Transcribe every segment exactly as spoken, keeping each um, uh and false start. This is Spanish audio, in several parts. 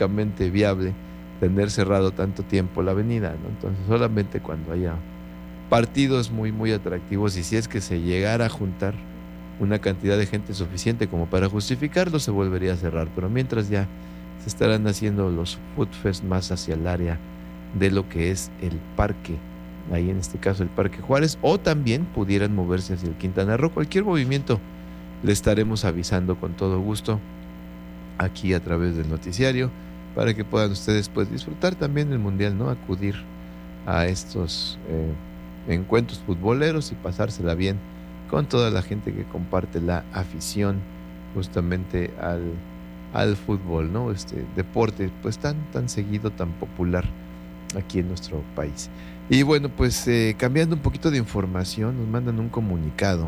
económicamente viable tener cerrado tanto tiempo la avenida, ¿no? Entonces, solamente cuando haya partidos muy, muy atractivos y si es que se llegara a juntar una cantidad de gente suficiente como para justificarlo, se volvería a cerrar. Pero mientras ya se estarán haciendo los food fest más hacia el área de lo que es el parque, ahí en este caso el Parque Juárez, o también pudieran moverse hacia el Quintana Roo. Cualquier movimiento le estaremos avisando con todo gusto aquí a través del noticiario para que puedan ustedes pues disfrutar también el mundial, ¿no? Acudir a estos eh, encuentros futboleros y pasársela bien con toda la gente que comparte la afición justamente al, al fútbol, ¿no? Este deporte pues tan, tan seguido, tan popular aquí en nuestro país. Y bueno, pues eh, cambiando un poquito de información, nos mandan un comunicado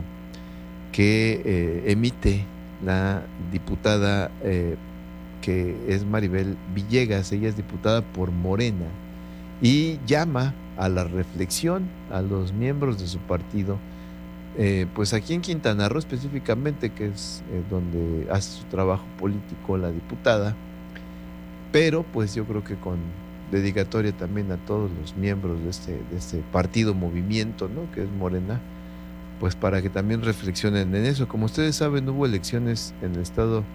que eh, emite la diputada eh, que es Maribel Villegas. Ella es diputada por Morena y llama a la reflexión a los miembros de su partido, eh, pues aquí en Quintana Roo específicamente, que es eh, donde hace su trabajo político la diputada, pero pues yo creo que con dedicatoria también a todos los miembros de este, de este partido movimiento, ¿no? Que es Morena, pues para que también reflexionen en eso. Como ustedes saben, hubo elecciones en el estado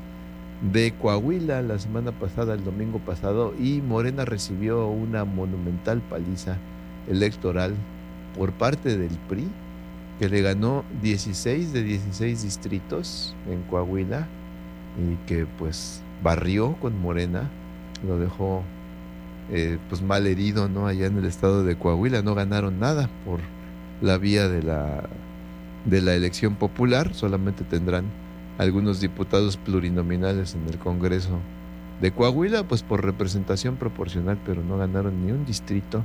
de Coahuila la semana pasada, el domingo pasado, y Morena recibió una monumental paliza electoral por parte del P R I, que le ganó dieciséis de dieciséis distritos en Coahuila y que pues barrió con Morena, lo dejó eh, pues mal herido, ¿no? Allá en el estado de Coahuila no ganaron nada por la vía de la de la elección popular, solamente tendrán algunos diputados plurinominales en el Congreso de Coahuila, pues por representación proporcional, pero no ganaron ni un distrito.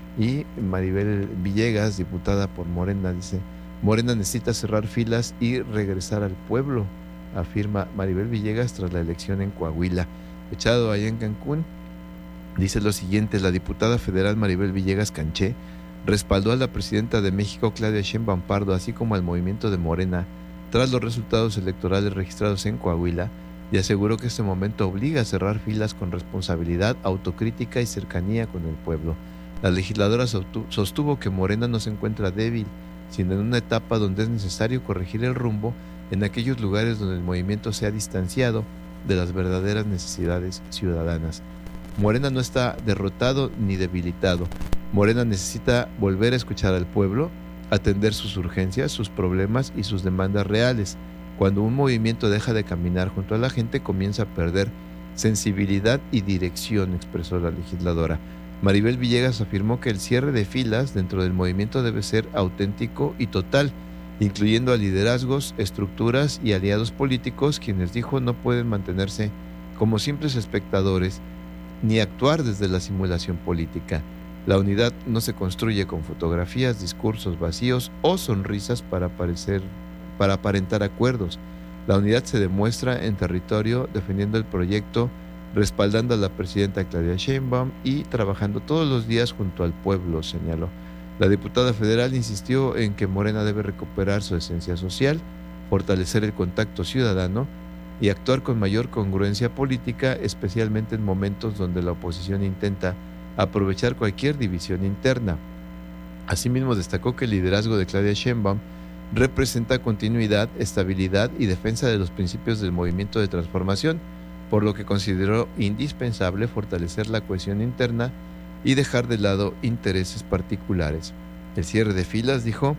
Y Maribel Villegas, diputada por Morena, dice: Morena necesita cerrar filas y regresar al pueblo, afirma Maribel Villegas tras la elección en Coahuila. Echado allá en Cancún, dice lo siguiente: la diputada federal Maribel Villegas Canché respaldó a la presidenta de México, Claudia Sheinbaum Pardo, así como al movimiento de Morena, tras los resultados electorales registrados en Coahuila, y aseguró que este momento obliga a cerrar filas con responsabilidad, autocrítica y cercanía con el pueblo. La legisladora sostuvo que Morena no se encuentra débil, sino en una etapa donde es necesario corregir el rumbo en aquellos lugares donde el movimiento se ha distanciado de las verdaderas necesidades ciudadanas. Morena no está derrotado ni debilitado. Morena necesita volver a escuchar al pueblo, atender sus urgencias, sus problemas y sus demandas reales. Cuando un movimiento deja de caminar junto a la gente, comienza a perder sensibilidad y dirección, expresó la legisladora. Maribel Villegas afirmó que el cierre de filas dentro del movimiento debe ser auténtico y total, incluyendo a liderazgos, estructuras y aliados políticos, quienes dijo no pueden mantenerse como simples espectadores ni actuar desde la simulación política. La unidad no se construye con fotografías, discursos vacíos o sonrisas para parecer, para aparentar acuerdos. La unidad se demuestra en territorio, defendiendo el proyecto, respaldando a la presidenta Claudia Sheinbaum y trabajando todos los días junto al pueblo, señaló. La diputada federal insistió en que Morena debe recuperar su esencia social, fortalecer el contacto ciudadano y actuar con mayor congruencia política, especialmente en momentos donde la oposición intenta aprovechar cualquier división interna. Asimismo, destacó que el liderazgo de Claudia Sheinbaum representa continuidad, estabilidad y defensa de los principios del movimiento de transformación, por lo que consideró indispensable fortalecer la cohesión interna y dejar de lado intereses particulares. El cierre de filas, dijo,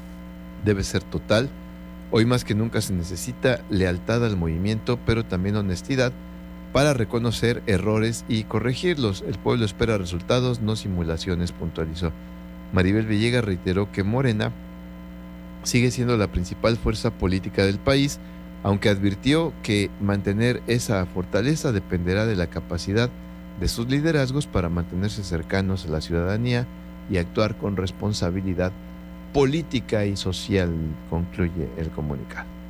debe ser total. Hoy más que nunca se necesita lealtad al movimiento, pero también honestidad para reconocer errores y corregirlos. El pueblo espera resultados, no simulaciones, puntualizó. Maribel Villegas reiteró que Morena sigue siendo la principal fuerza política del país, aunque advirtió que mantener esa fortaleza dependerá de la capacidad de sus liderazgos para mantenerse cercanos a la ciudadanía y actuar con responsabilidad política y social, concluye el comunicado.